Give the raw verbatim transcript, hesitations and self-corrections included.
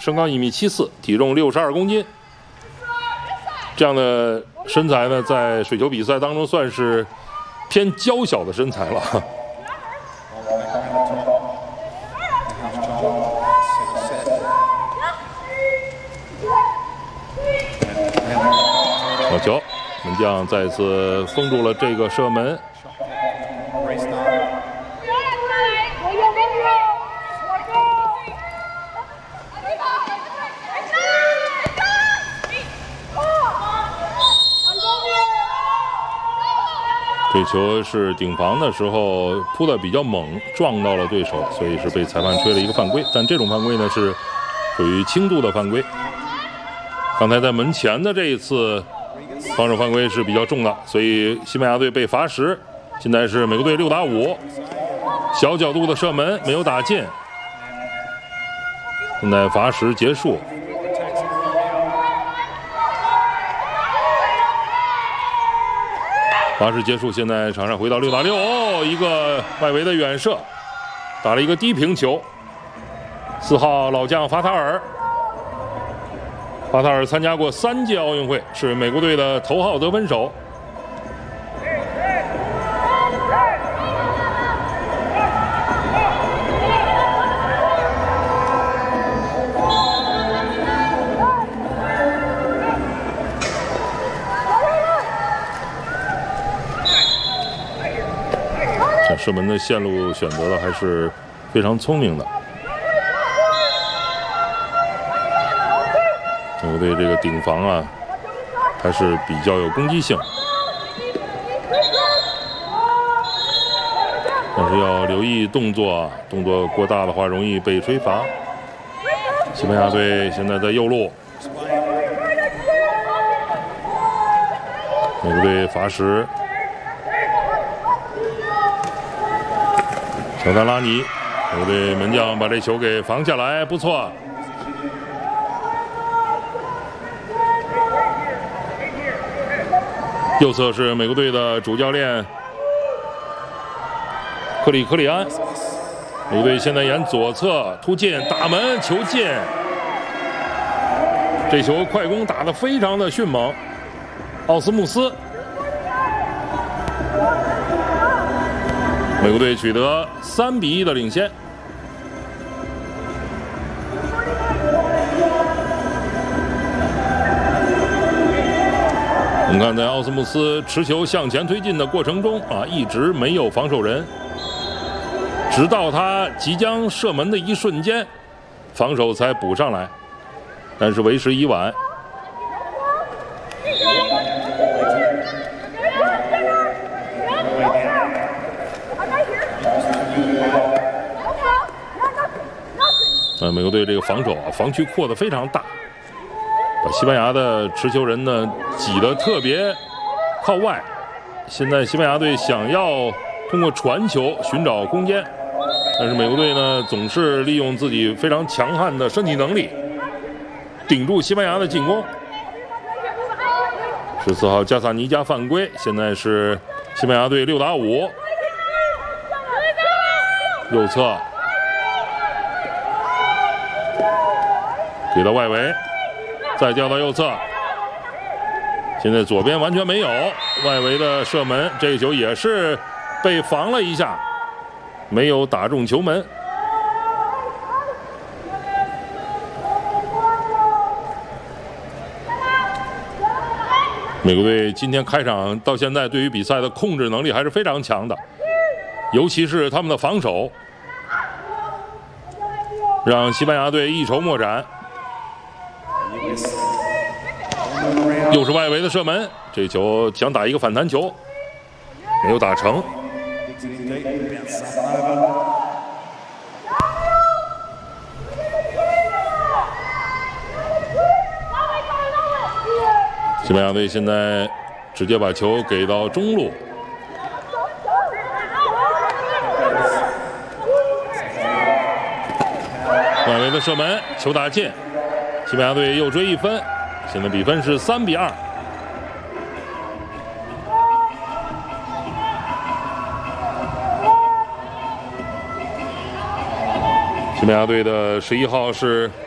身高一米七四，体重六十二公斤。这样的身材呢，在水球比赛当中算是偏娇小的身材了。好球！门将再次封住了这个射门。这球是顶防的时候扑得比较猛，撞到了对手，所以是被裁判吹了一个犯规。但这种犯规呢是属于轻度的犯规。刚才在门前的这一次防守犯规是比较重的，所以西班牙队被罚时。现在是美国队六打五，小角度的射门没有打进。现在罚时结束。罚时结束，现在场上回到六打六，哦，一个外围的远射，打了一个低平球。四号老将法塔尔，法塔尔参加过三届奥运会，是美国队的头号得分手。射门的线路选择的还是非常聪明的。美国队这个顶防啊，还是比较有攻击性，但是要留意动作啊，动作过大的话容易被吹罚。西班牙队现在在右路，美国队罚时。乔丹拉尼，美国队门将把这球给防下来，不错。右侧是美国队的主教练克里克里安，美国队现在沿左侧突进打门，球进。这球快攻打得非常的迅猛，奥斯穆斯。美国队取得三比一的领先。我们看，在奥斯穆斯持球向前推进的过程中啊，一直没有防守人，直到他即将射门的一瞬间，防守才补上来，但是为时已晚。呃，美国队这个防守啊，防区扩得非常大，把西班牙的持球人呢挤得特别靠外。现在西班牙队想要通过传球寻找空间，但是美国队呢总是利用自己非常强悍的身体能力，顶住西班牙的进攻。十四号加萨尼加犯规，现在是西班牙队六打五，右侧。给到外围，再调到右侧。现在左边完全没有外围的射门，这个球也是被防了一下，没有打中球门。美国队今天开场到现在，对于比赛的控制能力还是非常强的，尤其是他们的防守，让西班牙队一筹莫展。又是外围的射门，这球想打一个反弹球，没有打成。西班牙队现在直接把球给到中路，外围的射门，球打进，西班牙队又追一分。现在比分是三比二。西班牙队的十一号是